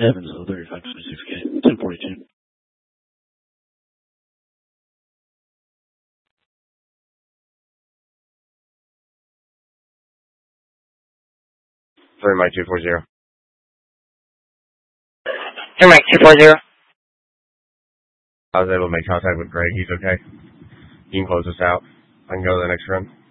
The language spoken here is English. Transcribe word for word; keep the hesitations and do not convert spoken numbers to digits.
Evansville, thirty-five twenty-six K, ten forty-two. Three Mike two four zero. Three Mike two four zero. I was able to make contact with Greg. He's okay. You can close us out. I can go to the next run.